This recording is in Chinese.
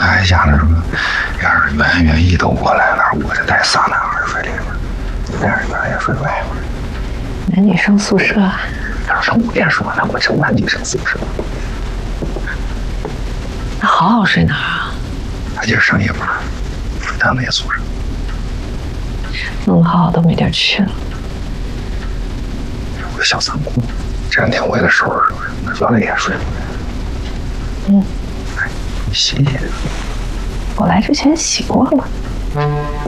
还想着说，要是袁元义都过来了，我就带仨男孩睡里面，俩人也睡外面。 男女生宿舍啊？ 要是5点说呢，我成男女生宿舍。 那好好睡哪儿啊？ 他今儿上夜班，睡他们也宿舍。 弄得好好都没地儿去了。 我的小仓库，这2天我也得收拾收拾，那原来也睡不着。你洗洗。 我来之前洗过了。